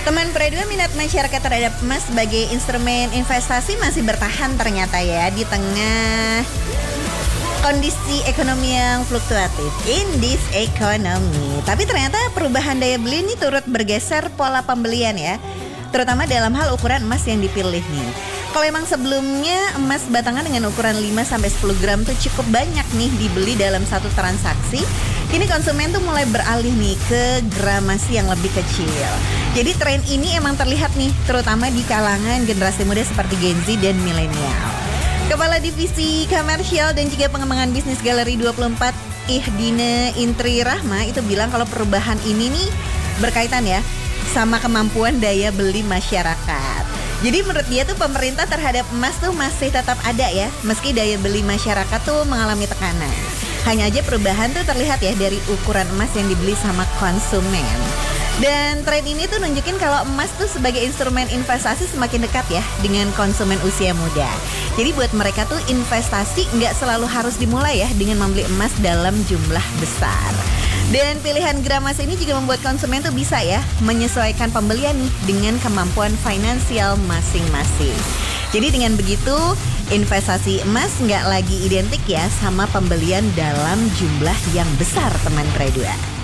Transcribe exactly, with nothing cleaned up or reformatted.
Teman Predua, minat masyarakat terhadap emas sebagai instrumen investasi masih bertahan ternyata ya di tengah kondisi ekonomi yang fluktuatif in this economy. Tapi ternyata perubahan daya beli ini turut bergeser pola pembelian ya, terutama dalam hal ukuran emas yang dipilih nih. Kalau emang sebelumnya emas batangan dengan ukuran lima sampai sepuluh gram tuh cukup banyak nih dibeli dalam satu transaksi, kini konsumen tuh mulai beralih nih ke gramasi yang lebih kecil. Jadi tren ini emang terlihat nih terutama di kalangan generasi muda seperti Gen Z dan milenial. Kepala Divisi Komersial dan juga Pengembangan Bisnis Galeri dua puluh empat Ihdine Intri Rahma itu bilang kalau perubahan ini nih berkaitan ya sama kemampuan daya beli masyarakat. Jadi menurut dia tuh pemerintah terhadap emas tuh masih tetap ada ya, meski daya beli masyarakat tuh mengalami tekanan. Hanya aja perubahan tuh terlihat ya dari ukuran emas yang dibeli sama konsumen. Dan tren ini tuh nunjukin kalau emas tuh sebagai instrumen investasi semakin dekat ya dengan konsumen usia muda. Jadi buat mereka tuh investasi nggak selalu harus dimulai ya dengan membeli emas dalam jumlah besar. Dan pilihan gramasi ini juga membuat konsumen tuh bisa ya menyesuaikan pembelian nih dengan kemampuan finansial masing-masing. Jadi dengan begitu investasi emas nggak lagi identik ya sama pembelian dalam jumlah yang besar teman Predua.